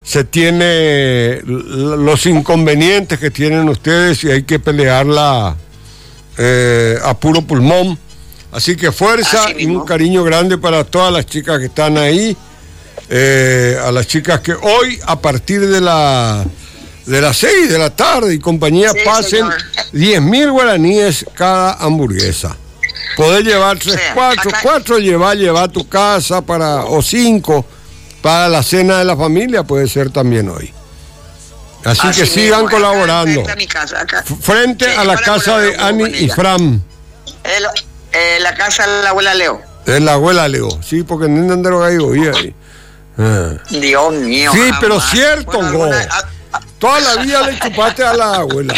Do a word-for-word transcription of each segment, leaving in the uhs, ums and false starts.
se tiene los inconvenientes que tienen ustedes y hay que pelearla eh, a puro pulmón. Así que fuerza y un cariño grande para todas las chicas que están ahí, eh, a las chicas que hoy a partir de la de las seis de la tarde y compañía sí, pasen diez mil guaraníes cada hamburguesa. Podés llevar tres, sí, cuatro, acá... cuatro llevar, llevar a tu casa para, o cinco para la cena de la familia, puede ser también hoy. Así, Así que sigan mismo, colaborando. Acá, casa, acá. Frente sí, a la casa de Ani y Fran. El... Eh, la casa de la abuela Leo. De la abuela Leo, sí, porque no andan de los gallos ahí. Ah. Dios mío. Sí, jamás. Pero cierto, bueno, go. Alguna, a, a, Toda la vida le chupaste a la abuela.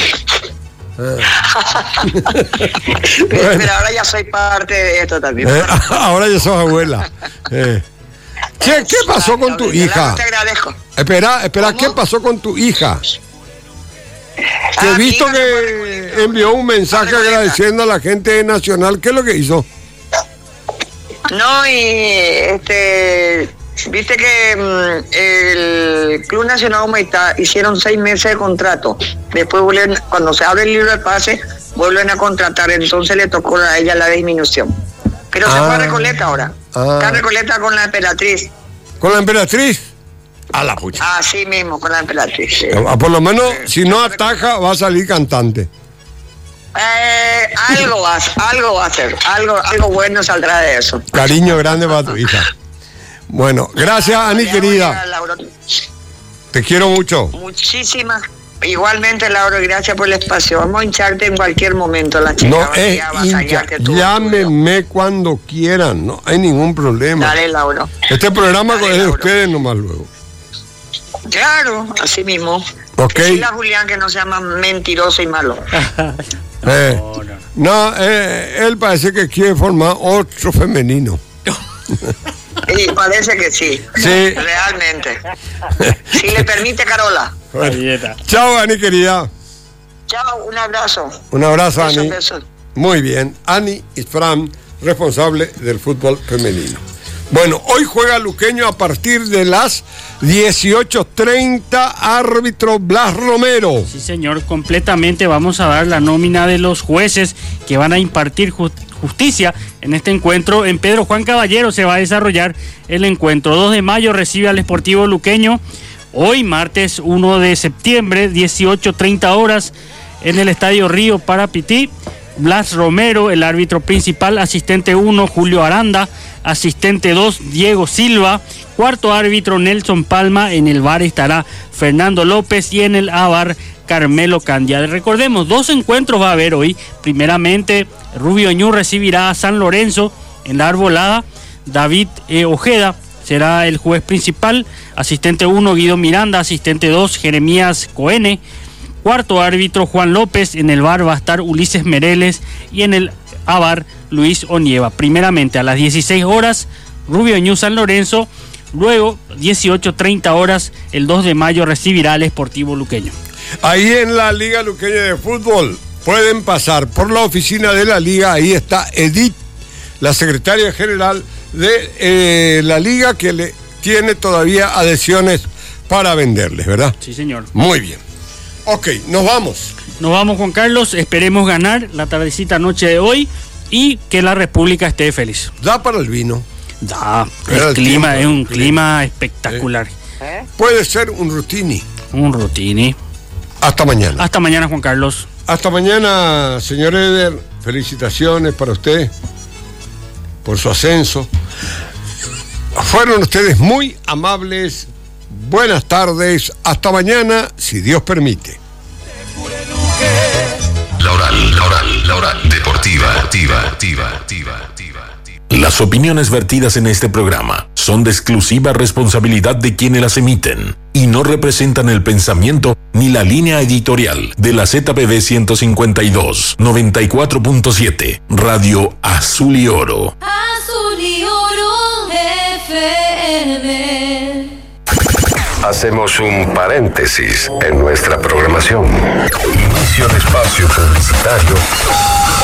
Ah. Pero, bueno. Pero ahora ya soy parte de esto también. Eh, ahora ya sos abuela. Eh. Che, ¿qué pasó con tu hija? Te agradezco. Espera, espera, ¿qué pasó con tu hija? Que he visto que envió un mensaje agradeciendo a la gente de Nacional. ¿Qué es lo que hizo? No, y este, viste que um, el Club Nacional Humaitá hicieron seis meses de contrato. Después vuelven, cuando se abre el libro de pase, vuelven a contratar. Entonces le tocó a ella la disminución. Pero ah, se fue a Recoleta ahora. Ah. Está a Recoleta con la Emperatriz. ¿Con la Emperatriz? A la pucha. Así mismo, con la Emperatriz. Sí. Por lo menos, si no ataja, va a salir cantante. Eh, algo va, algo va a ser, algo, algo bueno saldrá de eso. Cariño grande para tu hija. Bueno, gracias, Ani, querida. Te quiero mucho. Muchísimas. Igualmente, Laura, gracias por el espacio. Vamos a hincharte en cualquier momento, la chica. No es hincha, llámenme cuando quieran, no hay ningún problema. Dale, Laura. Este programa Dale, es de Laura. Ustedes nomás luego. Claro, así mismo. Okay. Decirle a Julián que no se llama mentiroso y malo. eh, no, no. no eh, él parece que quiere formar otro femenino. Y parece que sí. Sí. Realmente. Si le permite, Carola. Bueno. Chao, Ani, querida. Chao, un abrazo. Un abrazo, besos, Ani. Besos. Muy bien. Ani y Fran, responsable del fútbol femenino. Bueno, hoy juega Luqueño a partir de las dieciocho treinta, árbitro Blas Romero. Sí, señor, completamente vamos a dar la nómina de los jueces que van a impartir justicia en este encuentro. En Pedro Juan Caballero se va a desarrollar el encuentro. dos de mayo recibe al Sportivo Luqueño. Hoy, martes uno de septiembre, dieciocho treinta horas, en el Estadio Río Parapití. Blas Romero, el árbitro principal, asistente uno, Julio Aranda, asistente dos, Diego Silva, cuarto árbitro, Nelson Palma, en el V A R estará Fernando López y en el A V A R, Carmelo Candia. Recordemos, dos encuentros va a haber hoy. Primeramente, Rubio Ñu recibirá a San Lorenzo en la Arbolada. David eh, Ojeda será el juez principal, asistente uno, Guido Miranda, asistente dos, Jeremías Coene. Cuarto árbitro, Juan López. En el V A R va a estar Ulises Mereles y en el A V A R, Luis Onieva. Primeramente a las dieciséis horas, Rubio Ñu San Lorenzo. Luego, dieciocho treinta horas, el dos de mayo recibirá al Sportivo Luqueño. Ahí en la Liga Luqueña de Fútbol pueden pasar por la oficina de la Liga. Ahí está Edith, la secretaria general de eh, la Liga, que le tiene todavía adhesiones para venderles, ¿verdad? Sí, señor. Muy bien. Ok, nos vamos. Nos vamos, Juan Carlos. Esperemos ganar la tardecita noche de hoy y que la República esté feliz. Da para el vino. Da. El, el clima tiempo, es un clima espectacular. ¿Eh? Puede ser un rutini. Un rutini. Hasta mañana. Hasta mañana, Juan Carlos. Hasta mañana, señor Eder. Felicitaciones para usted por su ascenso. Fueron ustedes muy amables. Buenas tardes, hasta mañana, si Dios permite. La Oral, la Oral, la Oral Deportiva, Deportiva, Deportiva, Deportiva, Deportiva. Las opiniones vertidas en este programa son de exclusiva responsabilidad de quienes las emiten y no representan el pensamiento ni la línea editorial de la Z P B ciento cincuenta y dos, noventa y cuatro punto siete, Radio Azul y Oro. Azul y Oro F M. Hacemos un paréntesis en nuestra programación. Inicio de espacio publicitario.